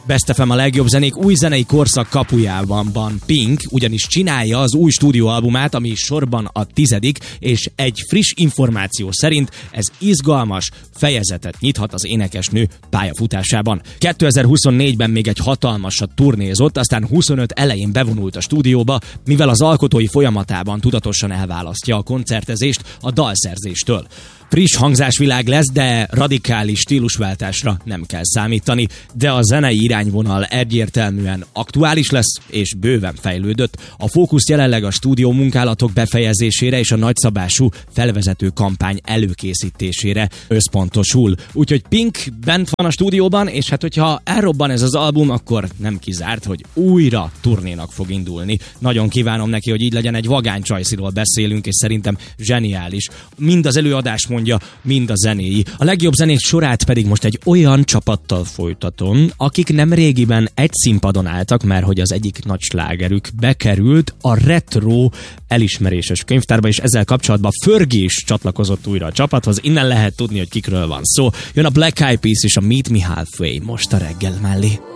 Best FM a legjobb zenék új zenei korszak kapujában van Pink, ugyanis csinálja az új stúdióalbumát, ami sorban a 10., és egy friss információ szerint ez izgalmas fejezetet nyithat az énekesnő pályafutásában. 2024-ben még egy hatalmasat turnézott, aztán 25 elején bevonult a stúdióba, mivel az alkotói folyamatában tudatosan elválasztja a koncertezést a dalszerzéstől. Friss hangzásvilág lesz, de radikális stílusváltásra nem kell számítani, de a zenei irányvonal egyértelműen aktuális lesz és bőven fejlődött. A fókusz jelenleg a stúdió munkálatok befejezésére és a nagyszabású felvezető kampány előkészítésére összpontosul. Úgyhogy Pink bent van a stúdióban, és hát hogyha elrobban ez az album, akkor nem kizárt, hogy újra turnénak fog indulni. Nagyon kívánom neki, hogy így legyen, egy vagány csajsziról beszélünk, és szerintem zseniális. Mind az előadás mondja, mind a zenéi. A legjobb zenék sorát pedig most egy olyan csapattal folytatom, akik nem régiben egy színpadon álltak, mert hogy az egyik nagy slágerük bekerült a Retro elismeréses könyvtárba, és ezzel kapcsolatban Fergie is csatlakozott újra a csapathoz. Innen lehet tudni, hogy kikről van szó. Jön a Black Eyed Peas és a Meet Me Halfway most a reggel mellé.